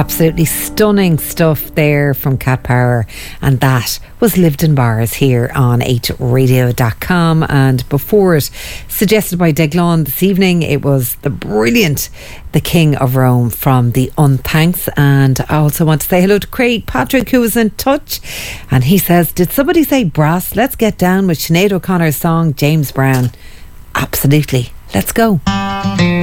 Absolutely stunning stuff there from Cat Power, and that was Lived in Bars here on 8radio.com. And before it, suggested by Deglon this evening, it was the brilliant The King of Rome from the Unthanks. And I also want to say hello to Craig Patrick, who was in touch, and he says, did somebody say brass? Let's get down with Sinead O'Connor's song James Brown. Absolutely, let's go.